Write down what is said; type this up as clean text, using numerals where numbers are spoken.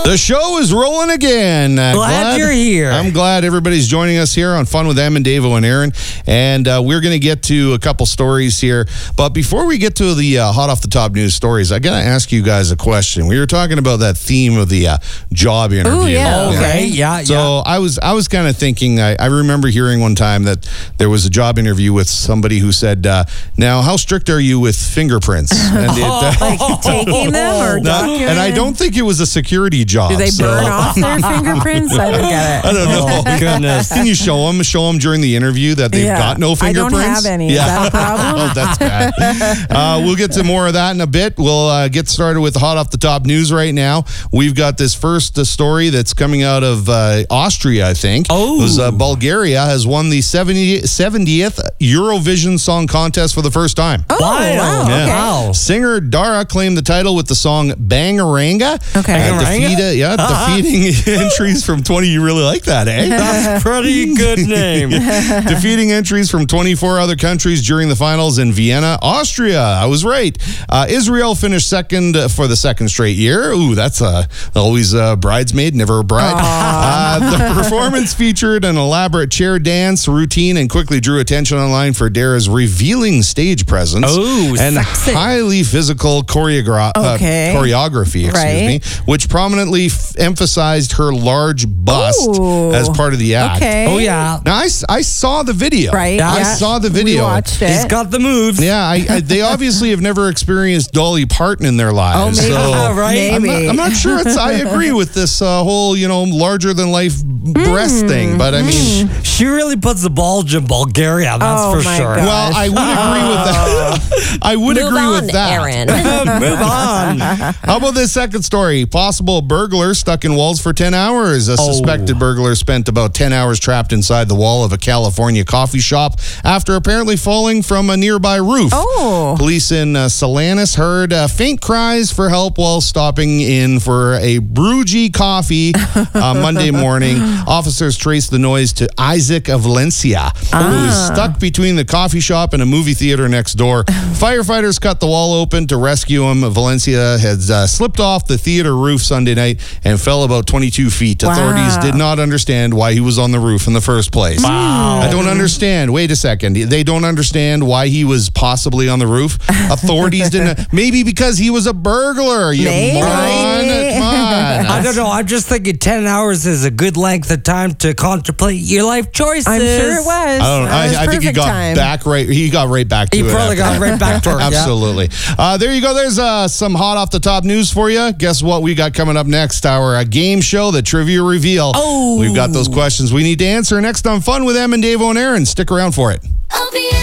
The show is rolling again. Glad you're here. I'm glad everybody's joining us here on Fun with Em and Davo and Aaron. And we're going to get to a couple stories here. But before we get to the hot off the top news stories, I got to ask you guys a question. We were talking about that theme of the job interview. Oh, yeah. Okay, yeah. So I was kind of thinking, I remember hearing one time that there was a job interview with somebody who said, now, how strict are you with fingerprints? And Like taking them or documenting? and I don't think it was a security job. Do they burn off their fingerprints? I don't get it. I don't know. Oh, goodness. Can you show them during the interview that they've got no fingerprints? I don't have any. Is that a problem? Oh, that's bad. We'll get to more of that in a bit. We'll get started with hot off the top news right now. We've got this first story that's coming out of Austria, I think. Oh. It was, Bulgaria has won the 70th Eurovision Song Contest for the first time. Oh, wow. Yeah. Okay. Wow. Singer Dara claimed the title with the song Bangaranga. Okay. Defeating entries from 20. You really like that, eh? That's a pretty good name. Defeating entries from 24 other countries during the finals in Vienna, Austria. I was right. Israel finished second for the second straight year. Ooh, that's always a bridesmaid, never a bride. The performance featured an elaborate chair dance routine and quickly drew attention online for Dara's revealing stage presence and sexy. highly physical choreography, which prominently emphasized her large bust as part of the act. Okay. Oh, yeah. Now, I saw the video. Right. I Yeah. saw the video. We watched it. He's got the moves. Yeah, they obviously have never experienced Dolly Parton in their lives. Oh, maybe. So Right. Maybe. I'm not sure I agree with this whole, larger than life breast thing, but I mean, She really puts the bulge in Bulgaria, that's Oh, for my sure. God. well, I would agree with that. I would agree with that. Aaron. Move on. How about this second story? Possible burglar stuck in walls for 10 hours. A suspected burglar spent about 10 hours trapped inside the wall of a California coffee shop after apparently falling from a nearby roof. Oh. Police in Salinas heard faint cries for help while stopping in for a Brewgy coffee Monday morning. Officers traced the noise to Isaac of Valencia, who was stuck between the coffee shop and a movie theater next door. Firefighters cut the wall open to rescue him. Valencia had slipped off the theater roof Sunday night and fell about 22 feet. Authorities did not understand why he was on the roof in the first place. Wow. I don't understand. Wait a second. They don't understand why he was possibly on the roof. Authorities didn't. Maybe because he was a burglar. You Maybe. moron. Come on. I don't know. I'm just thinking 10 hours is a good length of time to contemplate your life choices. I'm sure it was. I don't know. I think he got time. back right. He got right back to He it. probably got right back to it. Yeah. Absolutely. There you go. There's some hot off the top news for you. Guess what we got coming up next? Our game show, the Trivia Reveal. Oh. We've got those questions we need to answer next on Fun with Em and Davo and Aaron. Stick around for it.